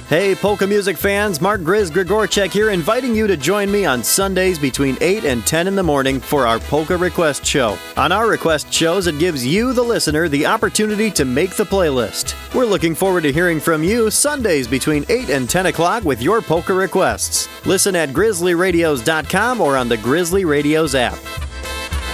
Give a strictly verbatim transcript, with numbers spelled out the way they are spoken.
Hey, polka music fans, Mark Grizz Grigorchek here, inviting you to join me on Sundays between eight and ten in the morning for our Polka Request Show. On our request shows, it gives you, the listener, the opportunity to make the playlist. We're looking forward to hearing from you Sundays between eight and ten o'clock with your polka requests. Listen at grizzly radios dot com or on the Grizzly Radios app.